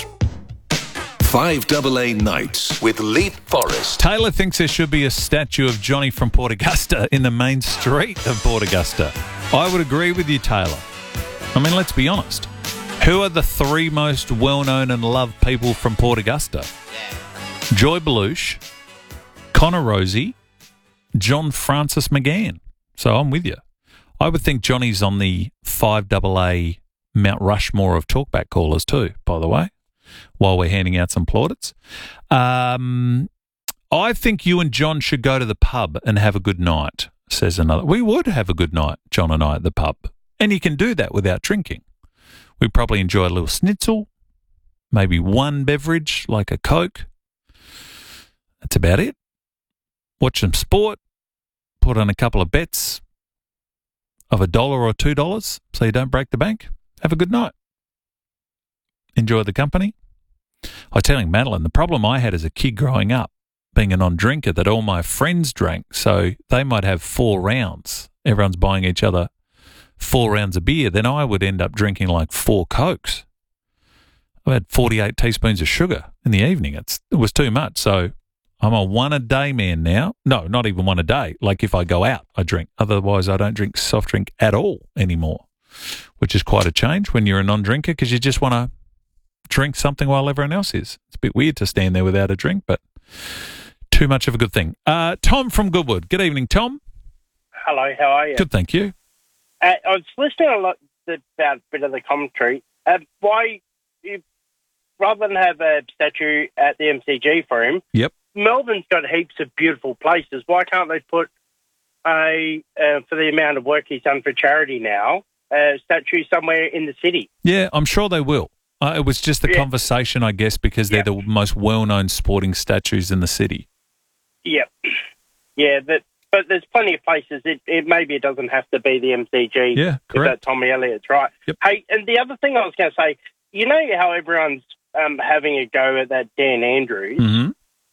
5AA Nights with Leith Forrest. Taylor thinks there should be a statue of Johnny from Port Augusta in the main street of Port Augusta. I would agree with you, Taylor. I mean, let's be honest. Who are the three most well-known and loved people from Port Augusta? Joy Belush, Connor Rosie, John Francis McGann. So I'm with you. I would think Johnny's on the 5AA Mount Rushmore of talkback callers too, by the way, while we're handing out some plaudits. I think you and John should go to the pub and have a good night, says another. We would have a good night, John and I, at the pub. And you can do that without drinking. We'd probably enjoy a little schnitzel, maybe one beverage like a Coke. That's about it. Watch some sport, put on a couple of bets of $1 or $2 so you don't break the bank. Have a good night. Enjoy the company. I was telling Madeline, the problem I had as a kid growing up, being a non-drinker, that all my friends drank, so they might have 4 rounds. Everyone's buying each other 4 rounds of beer. Then I would end up drinking like 4 Cokes. I had 48 teaspoons of sugar in the evening. It was too much, so I'm a 1-a-day man now. No, not even 1 a day. Like if I go out, I drink. Otherwise, I don't drink soft drink at all anymore, which is quite a change when you're a non-drinker because you just want to drink something while everyone else is. It's a bit weird to stand there without a drink, but too much of a good thing. Tom from Goodwood. Good evening, Tom. Hello, how are you? Good, thank you. I was listening a lot about a bit of the commentary. Why, rather than have a statue at the MCG for him, yep. Melbourne's got heaps of beautiful places. Why can't they put for the amount of work he's done for charity now, a statue somewhere in the city? Yeah, I'm sure they will. It was just the conversation, I guess, because they're the most well-known sporting statues in the city. Yep. Yeah, but there's plenty of places. Maybe it doesn't have to be the MCG. Yeah, correct. Tommy Elliott's, right? Yep. Hey, and the other thing I was going to say, you know how everyone's having a go at that Dan Andrews? Mm-hmm.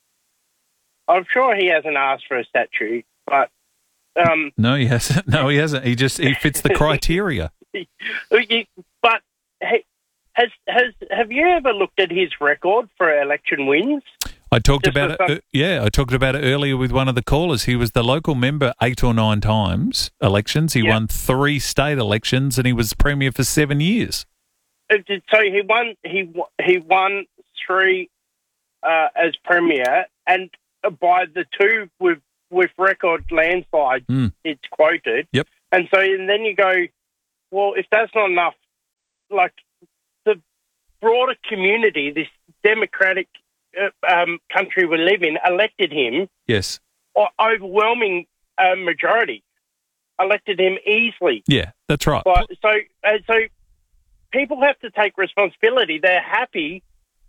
I'm sure he hasn't asked for a statue, but... No, he hasn't. No, he hasn't. He fits the criteria. But... Hey, have you ever looked at his record for election wins? I talked about it. I talked about it earlier with one of the callers. He was the local member 8 or 9 times elections. He won 3 state elections, and he was premier for 7 years. So he won 3 as Premier, and by the 2 with record landslides, it's quoted. Yep. And then you go, well, if that's not enough, like the broader community, this democratic country we live in, elected him. Yes. Overwhelming majority. Elected him easily. Yeah, that's right. So people have to take responsibility. They're happy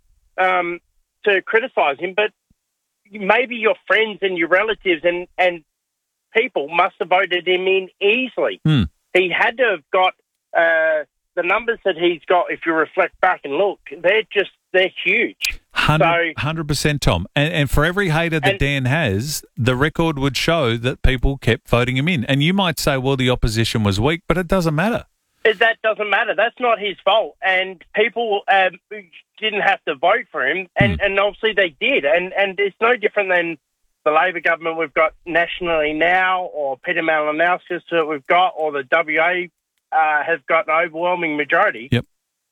to criticise him, but maybe your friends and your relatives and people must have voted him in easily. He had to have got the numbers that he's got. If you reflect back and look, they're huge. 100%, Tom. And for every hater that Dan has, the record would show that people kept voting him in. And you might say, well, the opposition was weak, but it doesn't matter. That doesn't matter. That's not his fault. And people didn't have to vote for him, and obviously they did. And it's no different than the Labor government we've got nationally now, or Peter Malinauskas that we've got, or the WA has got an overwhelming majority. Yep.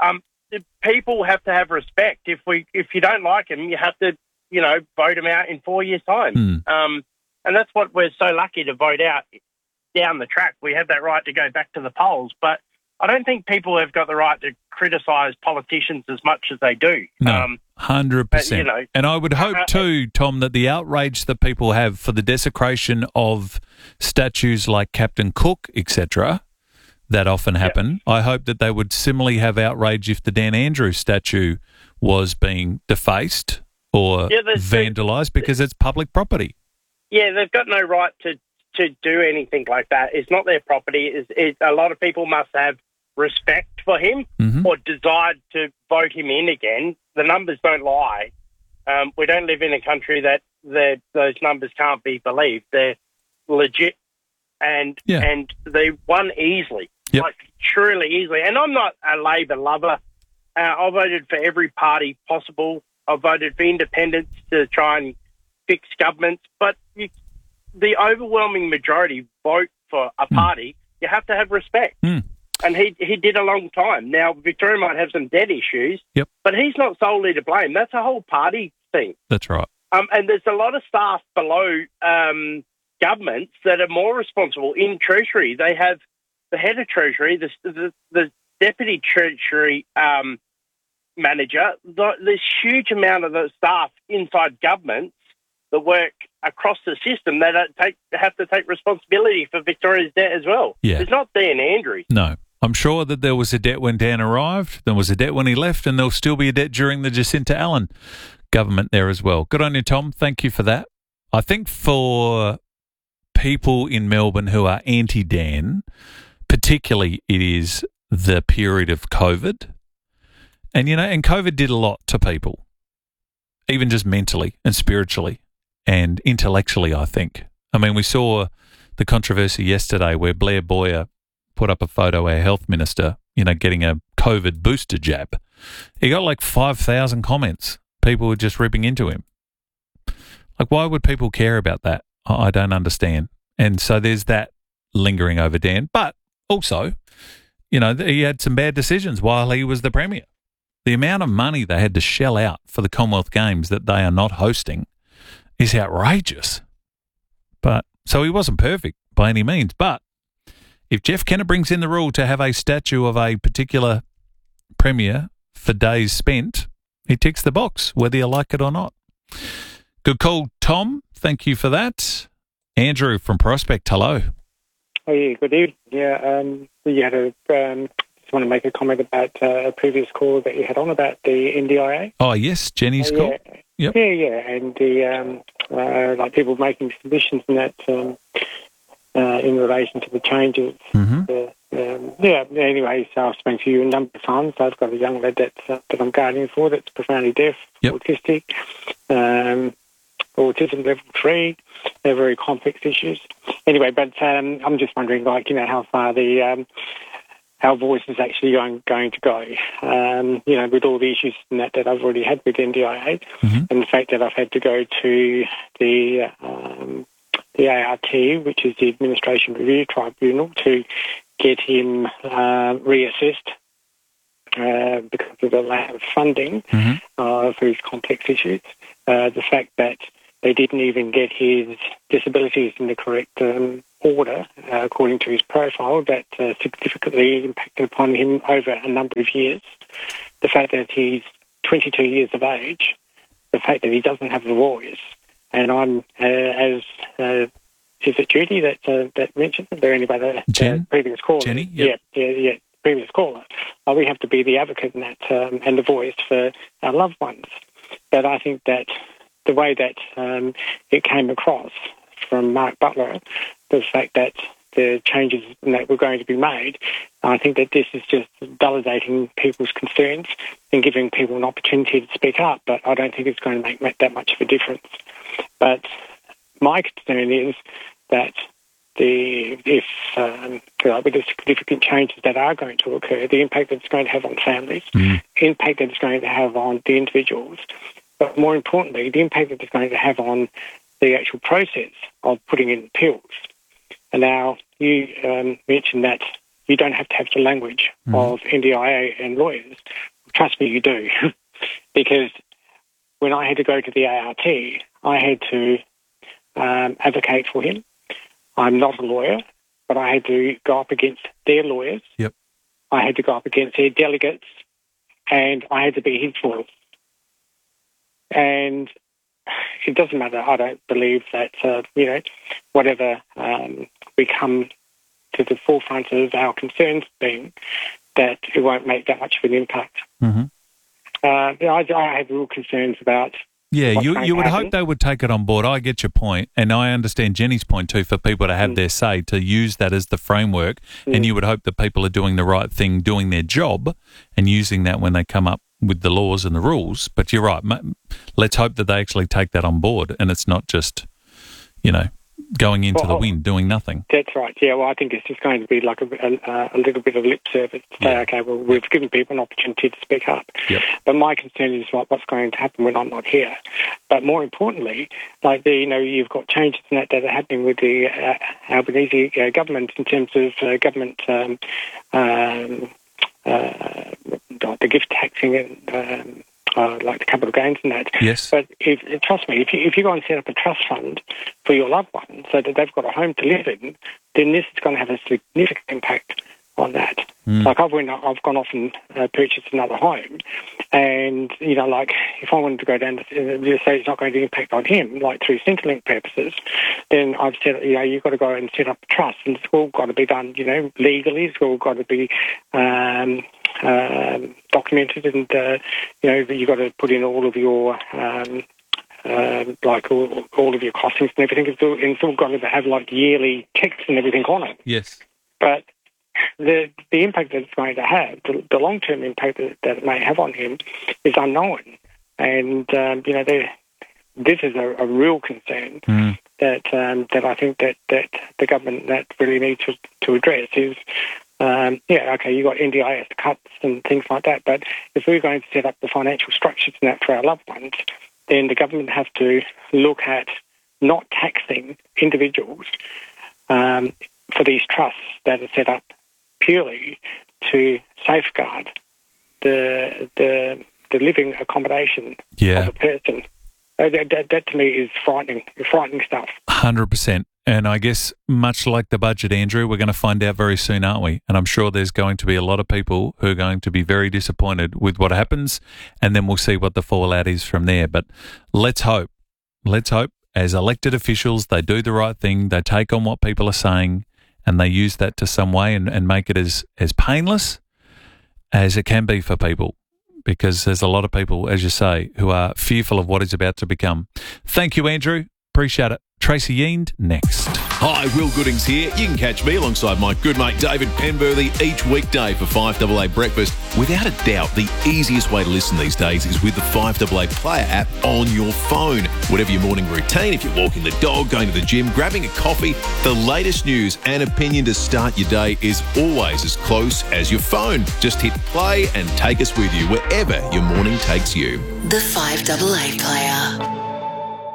People have to have respect. If you don't like him, you have to, vote him out in 4 years' time. And that's what we're so lucky to vote out down the track. We have that right to go back to the polls, but I don't think people have got the right to criticise politicians as much as they do. No, 100%. And I would hope too, Tom, that the outrage that people have for the desecration of statues like Captain Cook, etc., that often happen, I hope that they would similarly have outrage if the Dan Andrews statue was being defaced or vandalised because it's public property. Yeah, they've got no right to do anything like that. It's not their property. A lot of people must have respect for him or decide to vote him in again. The numbers don't lie. We don't live in a country that those numbers can't be believed. They're legit, and they won easily, like truly easily. And I'm not a Labor lover. I voted for every party possible. I voted for independents to try and fix governments, but the overwhelming majority vote for a party. You have to have respect. And he did a long time. Now, Victoria might have some debt issues, but he's not solely to blame. That's a whole party thing. That's right. And there's a lot of staff below governments that are more responsible. In Treasury, they have the head of Treasury, the deputy Treasury manager, this huge amount of the staff inside governments that work across the system that have to take responsibility for Victoria's debt as well. Yeah. It's not Dan Andrews. No. I'm sure that there was a debt when Dan arrived, there was a debt when he left, and there'll still be a debt during the Jacinta Allen government there as well. Good on you, Tom. Thank you for that. I think for people in Melbourne who are anti-Dan, particularly it is the period of COVID. And, and COVID did a lot to people, even just mentally and spiritually and intellectually, I think. I mean, we saw the controversy yesterday where Blair Boyer put up a photo, our health minister, getting a COVID booster jab. He got like 5,000 comments. People were just ripping into him. Like, why would people care about that? I don't understand. And so there's that lingering over Dan. But also, he had some bad decisions while he was the Premier. The amount of money they had to shell out for the Commonwealth Games that they are not hosting is outrageous. But so he wasn't perfect by any means. But if Jeff Kennett brings in the rule to have a statue of a particular Premier for days spent, he ticks the box, whether you like it or not. Good call, Tom. Thank you for that. Andrew from Prospect, hello. Oh, yeah, good evening. Yeah, you had just want to make a comment about a previous call that you had on about the NDIA. Oh, yes, Jenny's call. Yep. Yeah, and the like people making submissions and that in relation to the changes. Anyway, so I've spoken to you a number of times. I've got a young lad that I'm guarding for that's profoundly deaf, autistic, autism level 3. They're very complex issues. Anyway, but I'm just wondering, how far our voice is actually going to go. With all the issues that I've already had with NDIA, and the fact that I've had to go to the ART, which is the Administration Review Tribunal, to get him reassessed because of the lack of funding for his complex issues. The fact that they didn't even get his disabilities in the correct order, according to his profile, that significantly impacted upon him over a number of years. The fact that he's 22 years of age, the fact that he doesn't have a voice, and I'm, is it Judy that mentioned it, or anybody, previous caller? Jenny? Yep. Yeah, previous caller. We have to be the advocate in that and the voice for our loved ones. But I think that the way that it came across from Mark Butler, the fact that the changes that were going to be made, I think that this is just validating people's concerns and giving people an opportunity to speak up, but I don't think it's going to make that much of a difference. But my concern is that with the significant changes that are going to occur, the impact that it's going to have on families, impact that it's going to have on the individuals, but more importantly, the impact that it's going to have on the actual process of putting in appeals. And now you mentioned that you don't have to have the language of NDIA and lawyers. Trust me, you do. Because when I had to go to the ART, I had to advocate for him. I'm not a lawyer, but I had to go up against their lawyers. Yep. I had to go up against their delegates, and I had to be his voice. And it doesn't matter. I don't believe that, whatever we come to the forefront of our concerns being, that it won't make that much of an impact. I have real concerns about... Yeah, you would hope they would take it on board. I get your point, and I understand Jenny's point too, for people to have their say, to use that as the framework, and you would hope that people are doing the right thing, doing their job, and using that when they come up with the laws and the rules. But you're right. Let's hope that they actually take that on board, and it's not just, going into the wind, doing nothing. That's right. Yeah, well, I think it's just going to be like a little bit of lip service to say, okay, well, we've given people an opportunity to speak up. Yep. But my concern is what's going to happen when I'm not here. But more importantly, you've got changes in that are happening with the Albanese government in terms of government the gift taxing and like the capital gains and that. Yes. But trust me, if you go and set up a trust fund for your loved one so that they've got a home to live in, then this is going to have a significant impact on that. Like I've gone off and purchased another home, and if I wanted to go down to say it's not going to impact on him, like through Centrelink purposes, then I've said you've got to go and set up a trust, and it's all got to be done legally. It's all got to be documented, and you've got to put in all of your all of your costings and everything. It's all got to have yearly checks and everything on it. Yes. But the impact that it's going to have, the long-term impact that it may have on him is unknown. And, this is a real concern that I think that the government that really needs to address is, you've got NDIS cuts and things like that, but if we're going to set up the financial structures and that for our loved ones, then the government has to look at not taxing individuals for these trusts that are set up purely to safeguard the living accommodation of a person. That to me is frightening stuff. 100%. And I guess much like the budget, Andrew, we're going to find out very soon, aren't we? And I'm sure there's going to be a lot of people who are going to be very disappointed with what happens, and then we'll see what the fallout is from there. But let's hope as elected officials, they do the right thing, they take on what people are saying, and they use that to some way and make it as painless as it can be for people, because there's a lot of people, as you say, who are fearful of what is about to become. Thank you, Andrew. Appreciate it. Tracy Yeend next. Hi, Will Goodings here. You can catch me alongside my good mate David Penberthy each weekday for 5AA Breakfast. Without a doubt, the easiest way to listen these days is with the 5AA Player app on your phone. Whatever your morning routine, if you're walking the dog, going to the gym, grabbing a coffee, the latest news and opinion to start your day is always as close as your phone. Just hit play and take us with you wherever your morning takes you. The 5AA Player.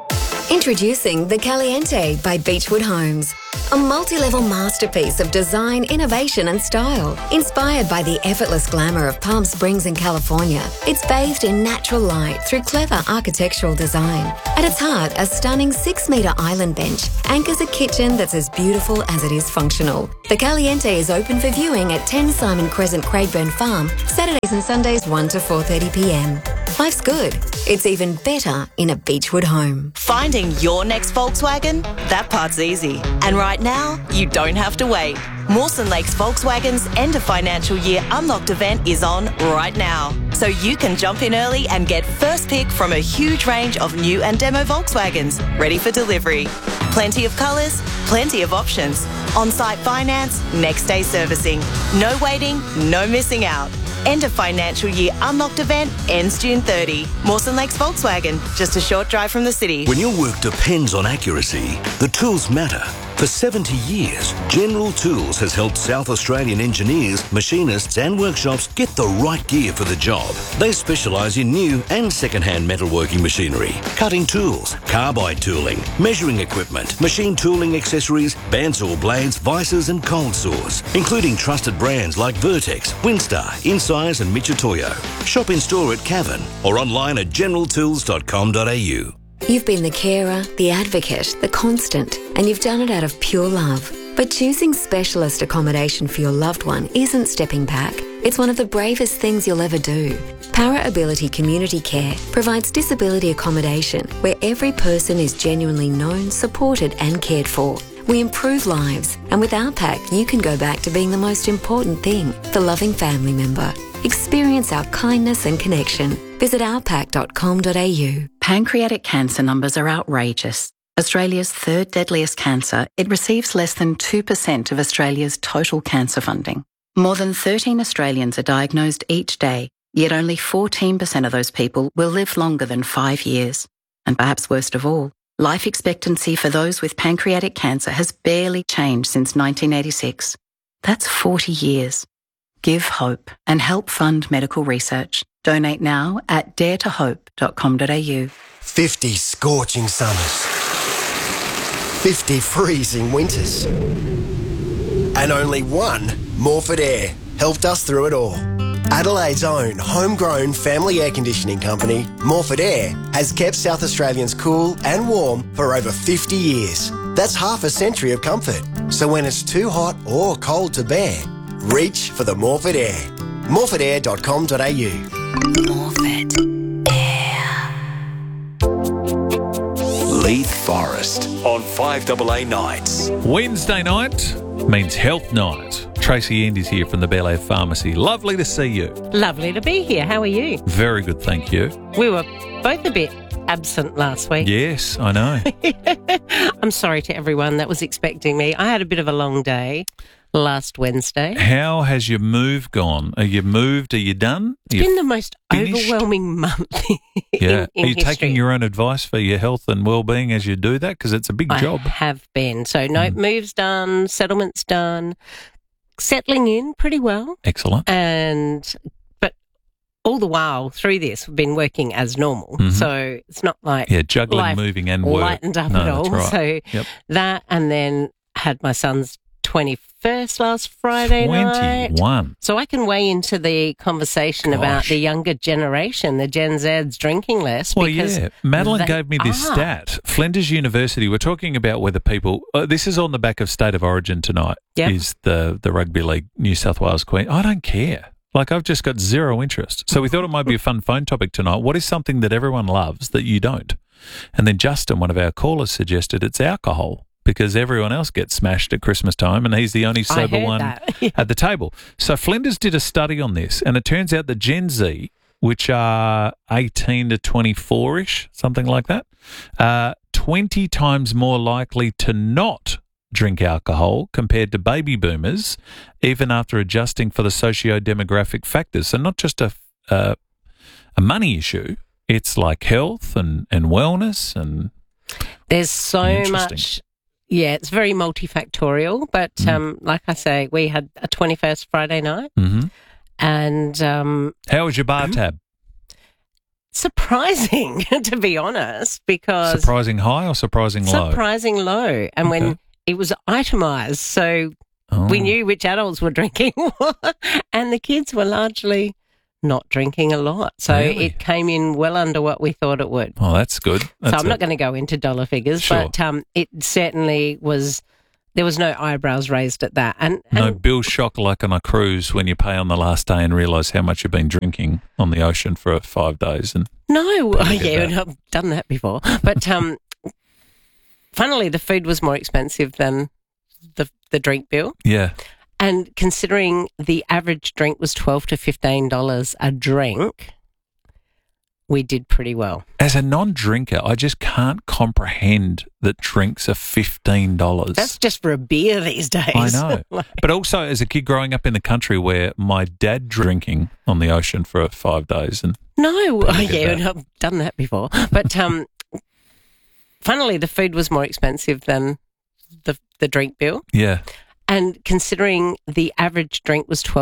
Introducing The Caliente by Beechwood Homes. A multi-level masterpiece of design, innovation and style. Inspired by the effortless glamour of Palm Springs in California, it's bathed in natural light through clever architectural design. At its heart, a stunning 6-metre island bench anchors a kitchen that's as beautiful as it is functional. The Caliente is open for viewing at 10 Simon Crescent, Craigburn Farm, Saturdays and Sundays 1 to 4:30pm. Life's good. It's even better in a Beechwood home. Finding your next Volkswagen? That part's easy. And right now, you don't have to wait. Mawson Lakes Volkswagen's end of financial year Unlocked event is on right now. So you can jump in early and get first pick from a huge range of new and demo Volkswagens ready for delivery. Plenty of colours, plenty of options. On-site finance, next day servicing. No waiting, no missing out. End of financial year Unlocked event ends June 30. Mawson Lakes Volkswagen, just a short drive from the city. When your work depends on accuracy, the tools matter. For 70 years, General Tools has helped South Australian engineers, machinists and workshops get the right gear for the job. They specialise in new and second-hand metalworking machinery, cutting tools, carbide tooling, measuring equipment, machine tooling accessories, bandsaw blades, vices and cold saws, including trusted brands like Vertex, Winstar, Incise and Michitoyo. Shop in store at Cavan or online at generaltools.com.au. You've been the carer, the advocate, the constant, and you've done it out of pure love. But choosing specialist accommodation for your loved one isn't stepping back. It's one of the bravest things you'll ever do. Para Ability Community Care provides disability accommodation where every person is genuinely known, supported and cared for. We improve lives, and with our pack, you can go back to being the most important thing, the loving family member. Experience our kindness and connection. Visit ourpack.com.au. Pancreatic cancer numbers are outrageous. Australia's third deadliest cancer, it receives less than 2% of Australia's total cancer funding. More than 13 Australians are diagnosed each day, yet only 14% of those people will live longer than 5 years. And perhaps worst of all, life expectancy for those with pancreatic cancer has barely changed since 1986. That's 40 years. Give hope and help fund medical research. Donate now at daretohope.com.au. 50 scorching summers. 50 freezing winters. And only one Morford Air helped us through it all. Adelaide's own homegrown family air conditioning company, Morford Air, has kept South Australians cool and warm for over 50 years. That's half a century of comfort. So when it's too hot or cold to bear, reach for the Morford Air. morfordair.com.au. Morford Air. Leith Forest on 5AA Nights. Wednesday night means health night. Tracy Andy's here from the Bel Air Pharmacy. Lovely to see you. Lovely to be here. How are you? Very good, thank you. We were both a bit absent last week. Yes, I know. I'm sorry to everyone that was expecting me. I had a bit of a long day last Wednesday. How has your move gone? Are you moved? Are you done? It's been the most overwhelming month Yeah. in Are you history. taking your own advice for your health and well-being as you do that? Because it's a big job. I have been. So, move's done, settlement's done, settling in pretty well. Excellent. But all the while through this, we've been working as normal. Mhm. So it's not like juggling life moving and work. lightened up No, at all. that's right. So that, and then had my son's 21st last Friday night. 21. So I can weigh into the conversation about the younger generation, the Gen Z's drinking less. Well, because yeah. Madeline they gave me this are. stat. Flinders University, we're talking about whether people, this is on the back of State of Origin tonight, Yep. is the Rugby League New South Wales Queen. I don't care. Like, I've just got zero interest. So we thought it might be a fun phone topic tonight. What is something that everyone loves that you don't? And then Justin, one of our callers, suggested it's alcohol, because everyone else gets smashed at Christmas time and he's the only sober one at the table. So Flinders did a study on this, and it turns out that Gen Z, which are 18 to 24-ish, something like that, 20 times more likely to not drink alcohol compared to baby boomers, even after adjusting for the socio-demographic factors. So not just a money issue, it's like health and wellness and... There's so much... Yeah, it's very multifactorial, but like I say, we had a 21st Friday night, Mm-hmm. and how was your bar tab? surprising, to be honest, because... Surprising high or surprising low? Surprising low. And when it was itemised, so we knew which adults were drinking and the kids were largely not drinking a lot. So it came in well under what we thought it would. Oh, that's good. So I'm not going to go into dollar figures, but it certainly was... There was no eyebrows raised at that. And no bill shock like on a cruise when you pay on the last day and realise how much you've been drinking on the ocean for 5 days. And I've done that before. But funnily, the food was more expensive than the drink bill. Yeah. And considering the average drink was $12 to $15 a drink, we did pretty well. As a non-drinker, I just can't comprehend that drinks are $15. That's just for a beer these days. I know. But also as a kid growing up in the country where my dad drinking on the ocean for 5 days. And I've done that before. But funnily, the food was more expensive than the drink bill. Yeah. And considering the average drink was $12